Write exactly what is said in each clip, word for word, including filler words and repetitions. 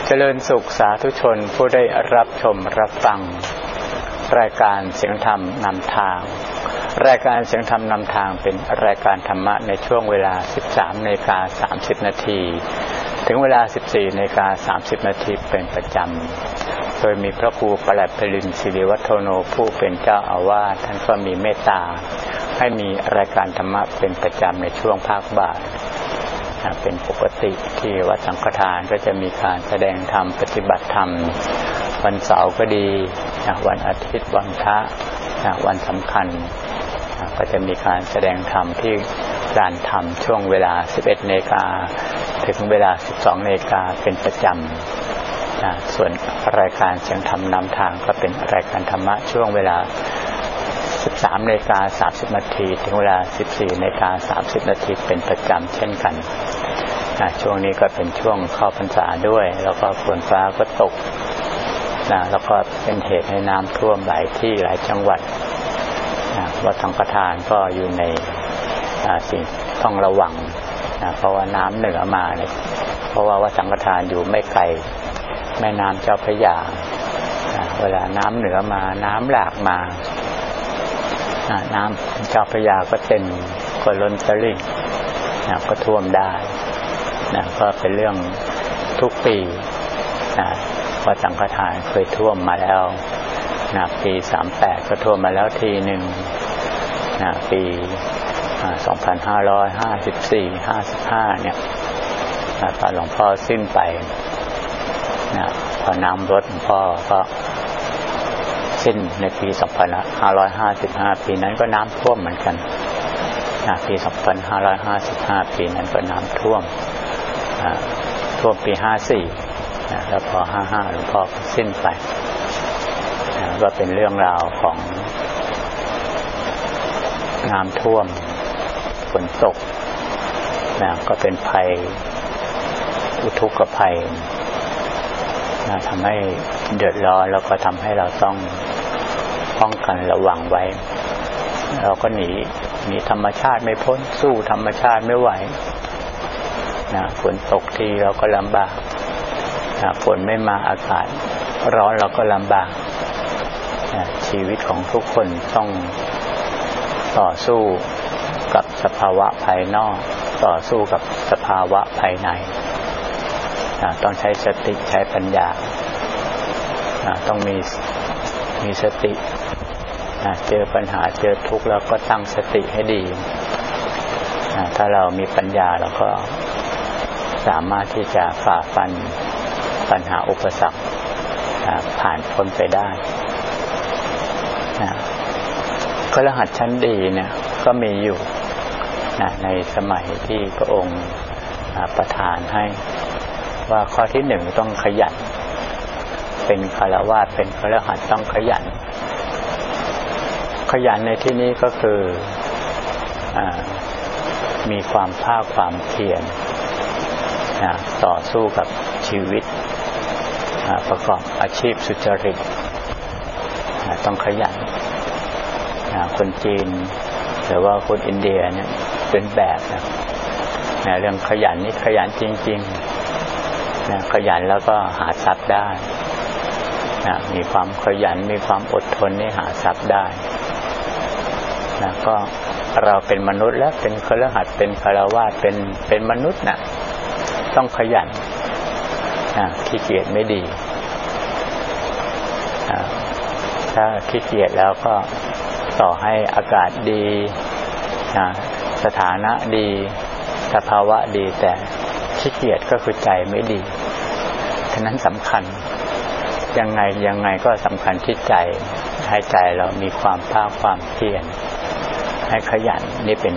เจริญสุขสาธุชนผู้ได้รับชมรับฟังรายการเสียงธรรมนำทางรายการเสียงธรรมนำทางเป็นรายการธรรมะในช่วงเวลา สิบสามนาฬิกาสามสิบนาทีถึงเวลา สิบสี่นาฬิกาสามสิบนาทีเป็นประจำโดยมีพระครูประหลัดพลินศิริวัฒโนผู้เป็นเจ้าอาวาสท่านก็มีเมตตาให้มีรายการธรรมะเป็นประจำในช่วงภาคบ่ายเป็นปกติที่วัดสังฆทานก็จะมีการแสดงธรรมปฏิบัติธรรมวันเสาร์ก็ดีวันอาทิตย์วันพระวันสำคัญก็จะมีการแสดงธรรมที่ลานธรรมช่วงเวลา สิบเอ็ดนาฬิกาถึงเวลา สิบสองนาฬิกาเป็นประจำส่วนรายการเสียงธรรมนำทางก็เป็นรายการธรรมะช่วงเวลา สิบสามนาฬิกาสามสิบนาทีถึงเวลา สิบสี่นาฬิกาสามสิบนาทีเป็นประจำเช่นกันช่วงนี้ก็เป็นช่วงเข้าพรรษาด้วยแล้วก็ฝนฟ้าก็ตกนะแล้วก็เป็นเหตุให้น้ำท่วมหลายที่หลายจังหวัดนะวัดสังฆทานก็อยู่ในสิ่งต้องระวังนะเพราะว่าน้ำเหนือมาเนี่ยเพราะว่าวัดสังฆทานอยู่ไม่ไกลแม่น้ำเจ้าพระยานะเวลาน้ำเหนือมาน้ำหลากมานะน้ำเจ้าพระยาก็เต็มก็ล้นตลิ่งนะก็ท่วมได้นะก็เป็นเรื่องทุกปีนะวัดสังฆทานเคยท่วมมาแล้วนะปีสามแปดก็ท่วมมาแล้วทีหนึ่งนะปีสองพันห้าร้อยห้าสิบสี่ ห้าสิบห้าเนี่ยนะตอนหลวงพ่อสิ้นไปนะพอน้ำลดหลวงพ่อก็สิ้นในปีสองพันห้าร้อยห้าสิบห้าปีนั้นก็น้ำท่วมเหมือนกันนะปีสองพันห้าร้อยห้าสิบห้าปีนั้นก็น้ำท่วมท่วมปีห้าสี่นะแล้วพอห้าห้าหลวงพ่อสิ้นไปนะก็เป็นเรื่องราวของน้ำท่วมฝนตกนะก็เป็นภัยอุทกภัยนะทำให้เดือดร้อนแล้วก็ทำให้เราต้องป้องกันระวังไว้เราก็หนีหนีธรรมชาติไม่พ้นสู้ธรรมชาติไม่ไหวนะฝนตกทีเราก็ลำบากนะฝนไม่มาอากาศร้อนเราก็ลำบากนะชีวิตของทุกคนต้องต่อสู้กับสภาวะภายนอกต่อสู้กับสภาวะภายในนะต้องใช้สติใช้ปัญญานะต้องมีมีสตินะเจอปัญหาเจอทุกข์แล้วก็ตั้งสติให้ดีนะถ้าเรามีปัญญาเราก็สามารถที่จะฝ่าฟันปัญหาอุปสรรคนะผ่านพ้นไปได้นะคฤหัสถ์ชั้นดีเนี่ยก็มีอยู่นะในสมัยที่พระองค์ประทานให้ว่าข้อที่หนึ่งต้องขยันเป็นฆราวาสเป็นคฤหัสถ์ต้องขยันขยันในที่นี้ก็คืออ่ามีความภาคความเพียรนะต่อสู้กับชีวิตประกอบอาชีพสุจริตนะต้องขยันนะคนจีนหรือว่าคนอินเดียเนี่ยเป็นแบบนะนะเรื่องขยันนี่ขยันจริงๆนะขยันแล้วก็หาทรัพย์ได้นะมีความขยันมีความอดทนนี่หาทรัพย์ได้นะก็เราเป็นมนุษย์แล้วเป็นคฤหัสถ์เป็นฆราวาสเป็นเป็นมนุษย์น่ะต้องขยันนะขี้เกียจไม่ดีนะถ้าขี้เกียจแล้วก็ต่อให้อากาศดีนะสถานะดีสภาวะดีแต่ขี้เกียจก็คือใจไม่ดีฉะนั้นสำคัญยังไงยังไงก็สำคัญที่ใจให้ใจเรามีความภาคความเพียรให้ขยันนี่เป็น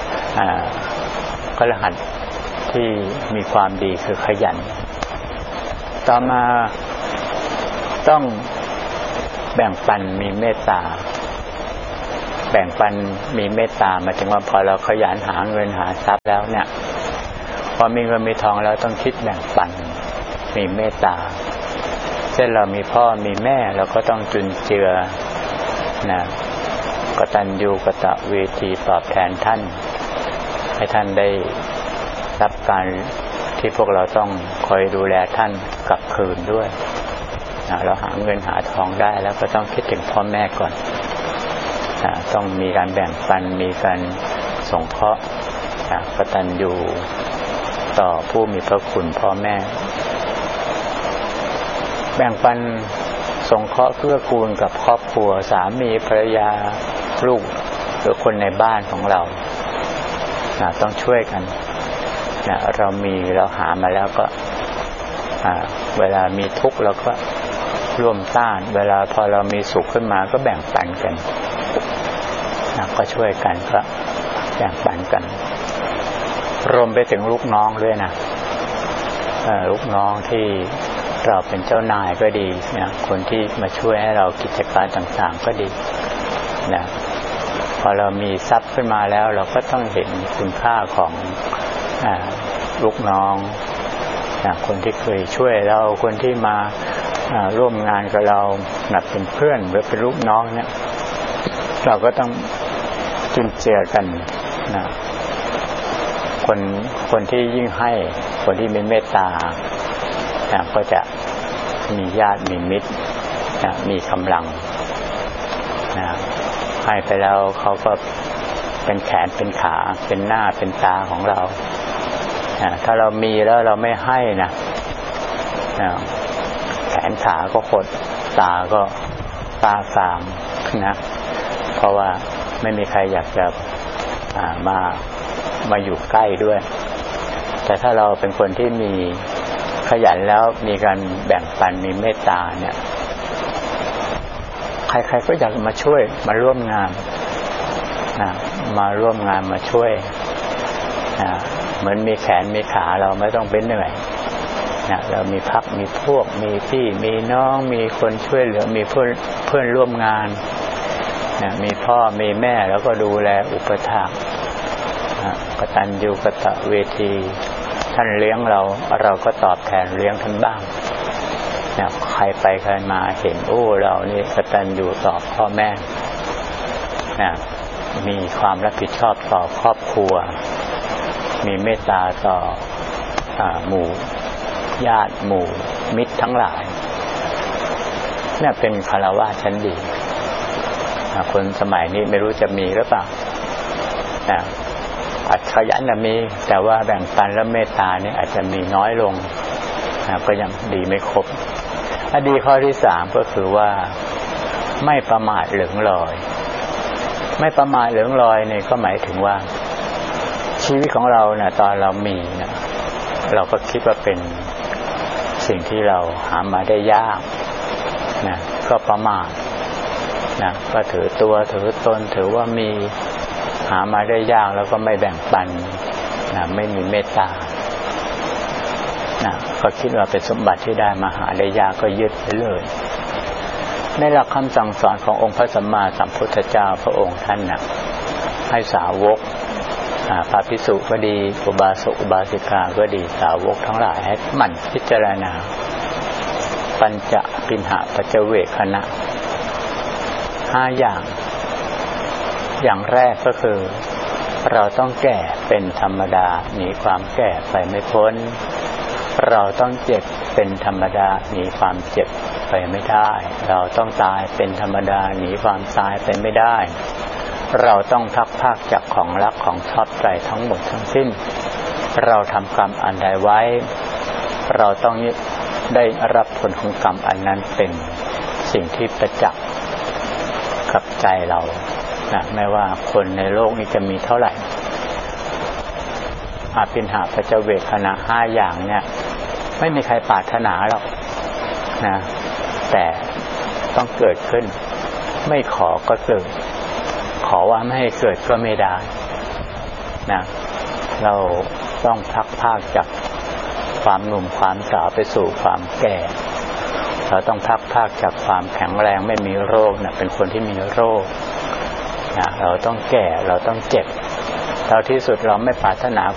คฤหัสถ์ที่มีความดีคือขยันต่อมาต้องแบ่งปันมีเมตตาแบ่งปันมีเมตตาหมายถึงว่าพอเราขยันหาเงินหาทรัพย์แล้วเนี่ยพอมีเงินมีทองแล้วต้องคิดแบ่งปันมีเมตตาเช่นเรามีพ่อมีแม่เราก็ต้องจุนเจือนะกตัญญูกตเวทีตอบแทนท่านให้ท่านได้รับการที่พวกเราต้องคอยดูแลท่านกลับคืนด้วยนะเราหาเงินหาทองได้แล้วก็ต้องคิดถึงพ่อแม่ก่อนนะต้องมีการแบ่งปันมีการสงเคราะห์นะกตัญญูต่อผู้มีพระคุณพ่อแม่แบ่งปันสงเคราะห์เกื้อกูลกับครอบครัวสามีภรรยาลูกหรือคนในบ้านของเรานะต้องช่วยกันนะเรามีเราหามาแล้วก็เวลามีทุกข์เราก็ร่วมต้านเวลาพอเรามีสุขขึ้นมาก็แบ่งปันกันนะก็ช่วยกันก็แบ่งปันกันรวมไปถึงลูกน้องด้วยนะลูกน้องที่เราเป็นเจ้านายก็ดีนะคนที่มาช่วยให้เรากิจการต่างๆก็ดีนะพอเรามีทรัพย์ขึ้นมาแล้วเราก็ต้องเห็นคุณค่าของอ่าลูกน้องนะคนที่เคยช่วยเราคนที่มาร่วมงานกับเรานะเป็นเพื่อนหรือเป็นลูกน้องเนี่ยเราก็ต้องจุนเจือกันนะคนคนที่ยิ่งให้คนที่มีเมตตานะก็จะมีญาติมีมิตรนะมีกำลังนะให้ไปแล้วเขาก็เป็นแขนเป็นขาเป็นหน้าเป็นตาของเรานะถ้าเรามีแล้วเราไม่ให้นะนะแขนขาก็หดตาก็ตาฟางนะเพราะว่าไม่มีใครอยากจะมามาอยู่ใกล้ด้วยแต่ถ้าเราเป็นคนที่มีขยันแล้วมีการแบ่งปันมีเมตตาเนี่ยใครๆก็อยากมาช่วยมาร่วมงานนะมาร่วมงานมาช่วยนะเหมือนมีแขนมีขาเราไม่ต้องเป็นเหนื่อยนะเรามีพักมีพวกมีพี่มีน้องมีคนช่วยเหลือมีเพื่อนเพื่อนร่วมงานนะมีพ่อมีแม่แล้วก็ดูแลอุปถัมภ์นะกตัญญูกตเวทีท่านเลี้ยงเราเราก็ตอบแทนเลี้ยงท่านบ้างนะใครไปใครมาเห็นโอ้เรานี่กตัญญูต่อพ่อแม่นะมีความรับผิดชอบต่อครอบครัวมีเมตตาต่อหมู่ญาติหมู่มิตรทั้งหลายนี่เป็นคฤหัสถ์ชั้นดีคนสมัยนี้ไม่รู้จะมีหรือเปล่านะอาจขยันจะมีแต่ว่าแบ่งปันและเมตตานี่อาจจะมีน้อยลงนะก็ยังดีไม่ครบอดีข้อที่สามก็คือว่าไม่ประมาทเหลืองลอยไม่ประมาทเหลืองลอยนี่ก็หมายถึงว่าชีวิตของเราเนี่ยตอนเรามีนะเราก็คิดว่าเป็นสิ่งที่เราหามาได้ยากนะก็ประมาทนะก็ถือตัวถือตนถือว่ามีหามาได้ยากแล้วก็ไม่แบ่งปันนะไม่มีเมตตานะก็คิดว่าเป็นสมบัติที่ได้มาหาได้ยากก็ยึดไปเลยในหลักคำสั่งสอนขององค์พระสัมมาสัมพุทธเจ้าพระองค์ท่านนะให้สาวกพระภิกษุก็ดีอุบาสกอุบาสิกาก็ดีสาวกทั้งหลายให้หมั่นพิจารณาปัญจปิณหปัจจเวคขณะห้าอย่างอย่างแรกก็คือเราต้องแก่เป็นธรรมดาหนีความแก่ไปไม่พ้นเราต้องเจ็บเป็นธรรมดาหนีความเจ็บไปไม่ได้เราต้องตายเป็นธรรมดาหนีความตายไปไม่ได้เราต้องพักภาคจากของรักของชอบใจทั้งหมดทั้งสิ้นเราทำกรรมอันใดไว้เราต้องได้รับผลของกรรมอันนั้นเป็นสิ่งที่ประจักษ์กับใจเรานะไม่ว่าคนในโลกนี้จะมีเท่าไหร่อาปิณหปัจจเวคขณะห้าอย่างเนี่ยไม่มีใครปรารถนาหรอกนะแต่ต้องเกิดขึ้นไม่ขอก็เกิดขอว่าไม่ให้เกิดก็ไม่ได้นะเราต้องพักภาคจากความหนุ่มความสาวไปสู่ความแก่เราต้องพักภาคจากความแข็งแรงไม่มีโรคนะเป็นคนที่มีโรคนะเราต้องแก่เราต้องเจ็บเท่าที่สุดเราไม่ปรารถนา